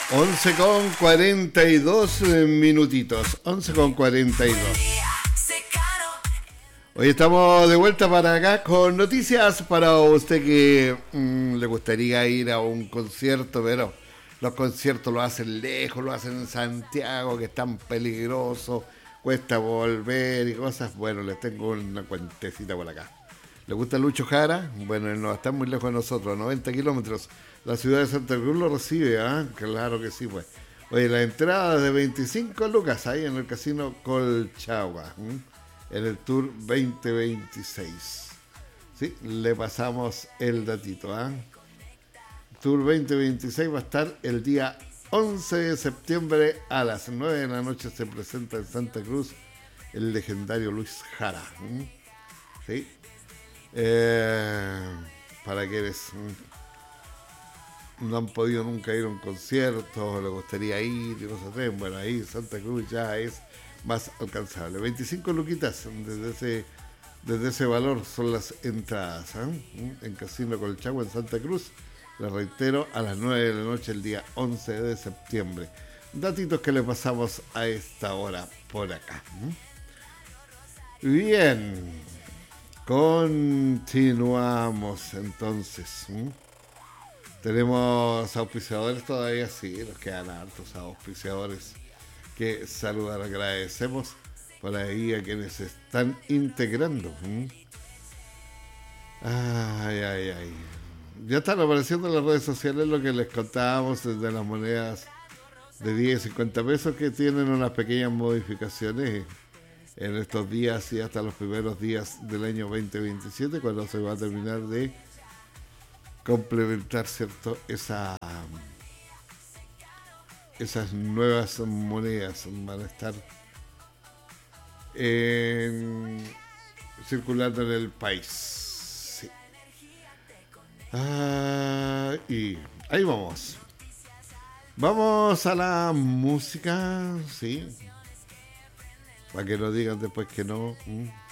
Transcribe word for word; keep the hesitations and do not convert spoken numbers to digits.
once con cuarenta y dos minutitos. once con cuarenta y dos. Hoy estamos de vuelta para acá con noticias para usted que mmm, le gustaría ir a un concierto, pero los conciertos lo hacen lejos, lo hacen en Santiago, que es tan peligroso, cuesta volver y cosas. Bueno, les tengo una cuentecita por acá. ¿Le gusta Lucho Jara? Bueno, él no está muy lejos de nosotros, noventa kilómetros. La ciudad de Santa Cruz lo recibe, ¿ah? ¿eh? Claro que sí, pues. Oye, la entrada de veinticinco lucas ahí en el Casino Colchagua, ¿eh? En el Tour veinte veintiséis. Sí, le pasamos el datito, ¿ah? ¿eh? Tour veinte veintiséis va a estar el día once de septiembre a las nueve de la noche. Se presenta en Santa Cruz el legendario Luis Jara, ¿eh? Sí. Eh, para quienes no han podido nunca ir a un concierto, le gustaría ir y no se atreven, bueno, ahí Santa Cruz ya es más alcanzable. veinticinco luquitas desde ese, desde ese valor son las entradas, ¿eh? En Casino Colchagua en Santa Cruz, les reitero, a las nueve de la noche el día once de septiembre. Datitos que le pasamos a esta hora por acá, ¿eh? Bien. Continuamos entonces. ¿Mm? Tenemos auspiciadores todavía, sí, nos quedan hartos auspiciadores que saludar, agradecemos por ahí a quienes se están integrando. ¿Mm? Ay, ay, ay. Ya están apareciendo en las redes sociales lo que les contábamos desde las monedas de diez y cincuenta pesos que tienen unas pequeñas modificaciones en estos días y hasta los primeros días del año veinte veintisiete, cuando se va a terminar de complementar, ¿cierto?, esa esas nuevas monedas van a estar en, circulando en el país. Sí. Ah, y ahí vamos. Vamos a la música, sí. Para que no digan después que no. ¿Mm?